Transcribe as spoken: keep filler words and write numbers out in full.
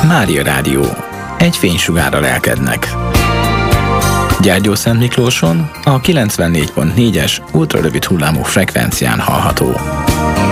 Mária Rádió. Egy fénysugár a lelkednek. Gyergyószent Miklóson a kilencvennégy pont négyes ultrarövid hullámú frekvencián hallható.